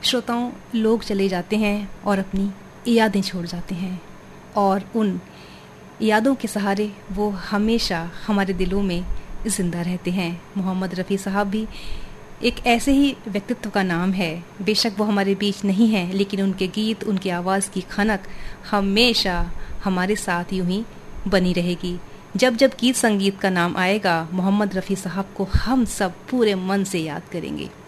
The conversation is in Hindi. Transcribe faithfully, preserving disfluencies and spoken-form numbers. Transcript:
श्रोताओं, लोग चले जाते हैं और अपनी यादें छोड़ जाते हैं, और उन यादों के सहारे वो हमेशा हमारे दिलों में ज़िंदा रहते हैं। मोहम्मद रफ़ी साहब भी एक ऐसे ही व्यक्तित्व का नाम है। बेशक वो हमारे बीच नहीं है, लेकिन उनके गीत, उनकी आवाज़ की खनक हमेशा हमारे साथ यूं ही बनी रहेगी। जब जब गीत संगीत का नाम आएगा, मोहम्मद रफ़ी साहब को हम सब पूरे मन से याद करेंगे।